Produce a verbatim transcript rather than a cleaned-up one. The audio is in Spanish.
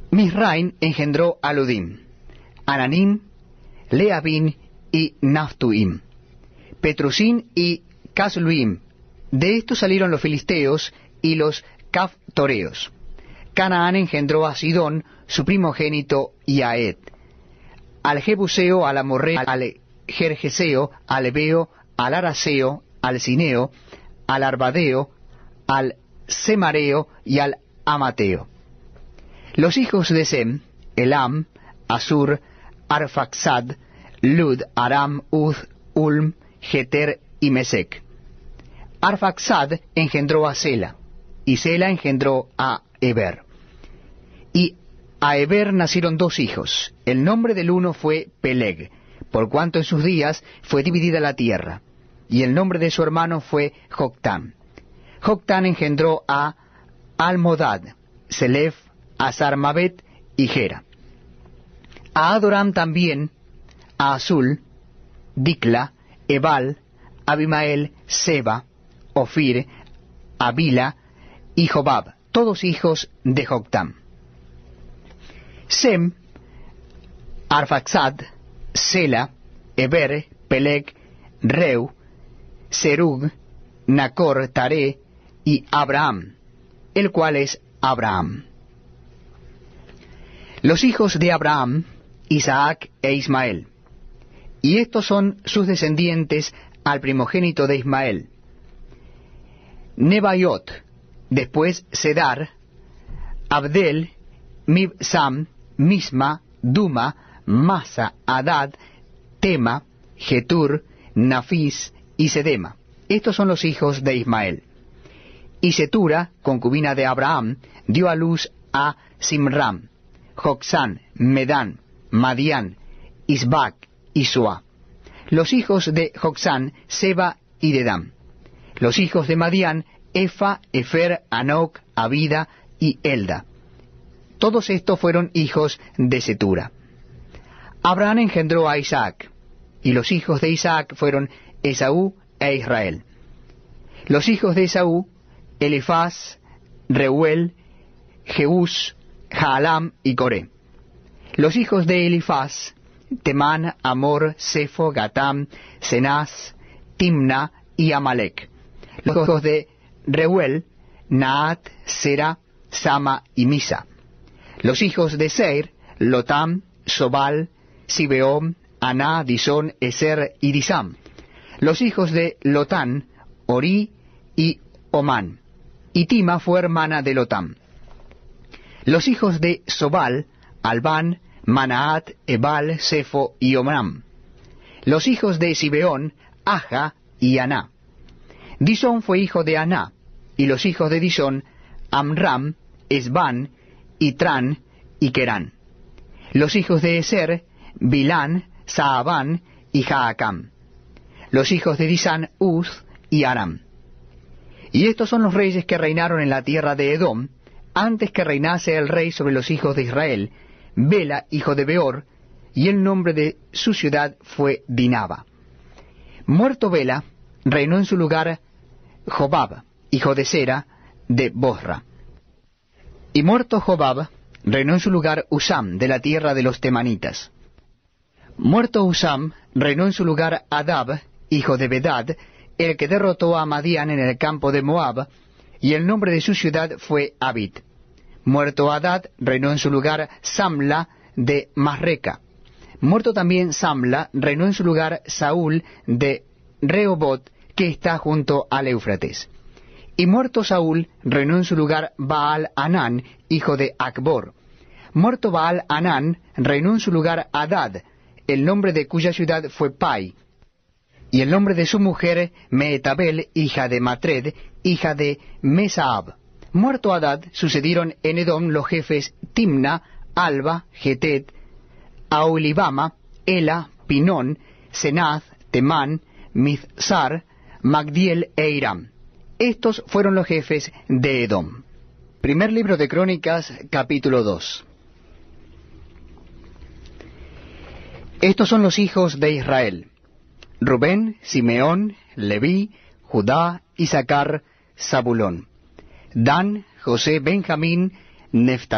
Misraim engendró a Ludim, Ananim, Leabim y Naftuim, Petrusín y Casluim. De estos salieron los filisteos y los Caftoreos. Canaán engendró a Sidón, su primogénito, y a Ed, al Jebuseo, al Amorreo, al Gergeseo, al Ebeo, al Araseo, al Cineo, al Arbadeo, al Semareo y al Amateo. Los hijos de Sem, Elam, Asur, Arfaxad, Lud, Aram, Uz, Ulm, Geter y Mesec. Arfaxad engendró a Sela, y Sela engendró a Eber. Y a Eber nacieron dos hijos. El nombre del uno fue Peleg, por cuanto en sus días fue dividida la tierra, y el nombre de su hermano fue Joctán. Joctán engendró a Almodad, Selef, Azarmabet y Gera. A Adoram también, a Azul, Dicla, Ebal, Abimael, Seba, Ofir, Abila y Jobab, todos hijos de Joctán. Sem, Arfaxad, Sela, Eber, Peleg, Reu, Serug, Nacor, Taré y Abraham, el cual es Abraham. Los hijos de Abraham, Isaac e Ismael. Y estos son sus descendientes al primogénito de Ismael: Nebaiot, después Sedar, Abdel, Mibsam, Misma, Duma, Masa, Adad, Tema, Getur, Nafis y Sedema. Estos son los hijos de Ismael. Y Setura, concubina de Abraham, dio a luz a Simram, Joxán, Medán, Madián, Isbac y Suá. Los hijos de Joxán, Seba y Dedam. Los hijos de Madián, Efa, Efer, Anoc, Abida y Elda. Todos estos fueron hijos de Setura. Abraham engendró a Isaac, y los hijos de Isaac fueron Esaú e Israel. Los hijos de Esaú, Elifaz, Reuel, Jeús, Jaalam y Coré. Los hijos de Elifaz, Temán, Amor, Sefo, Gatam, Cenaz, Timna y Amalek. Los hijos de Reuel, Naat, Sera, Sama y Misa. Los hijos de Seir, Lotam, Sobal, Sibeón, Aná, Disón, Eser y Disam. Los hijos de Lotán, Orí y Omán. Y Tima fue hermana de Lotam. Los hijos de Sobal, Albán, Manaat, Ebal, Sefo y Omram. Los hijos de Sibeón, Aja y Aná. Disón fue hijo de Aná, y los hijos de Disón, Amram, Esbán, Itrán y Querán. Los hijos de Eser, Bilán, Saabán y Jaacam. Los hijos de Disán, Uz y Aram. Y estos son los reyes que reinaron en la tierra de Edom, antes que reinase el rey sobre los hijos de Israel, Bela, hijo de Beor, y el nombre de su ciudad fue Dinaba. Muerto Bela, reinó en su lugar Jobab, hijo de Sera, de Bosra. Y muerto Jobab, reinó en su lugar Usam, de la tierra de los temanitas. Muerto Usam, reinó en su lugar Adab, hijo de Bedad, el que derrotó a Madián en el campo de Moab, y el nombre de su ciudad fue Abid. Muerto Adad, reinó en su lugar Samla de Masreca. Muerto también Samla, reinó en su lugar Saúl de Rehobot, que está junto al Éufrates. Y muerto Saúl, reinó en su lugar Baal Anán, hijo de Acbor. Muerto Baal Anán, reinó en su lugar Adad, el nombre de cuya ciudad fue Pai. Y el nombre de su mujer, Meetabel, hija de Matred, hija de Mesaab. Muerto Adad, sucedieron en Edom los jefes Timna, Alba, Getet, Aolibama, Ela, Pinón, Senaz, Temán, Mizsar, Magdiel e Iram. Estos fueron los jefes de Edom. Primer libro de Crónicas, capítulo dos. Estos son los hijos de Israel: Rubén, Simeón, Leví, Judá, Isaacar, Zabulón, Dan, José, Benjamín, Neftalí.